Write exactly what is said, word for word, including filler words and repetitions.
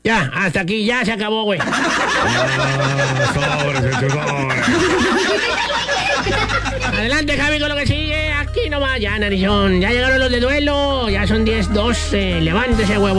Ya, hasta aquí, ya se acabó, güey. Ah, sobres, hecho, sobres. Adelante, Javi, con lo que sigue. Aquí nomás, ya, narizón. Ya llegaron los de duelo. Ya son diez doce. Levántese, huevo.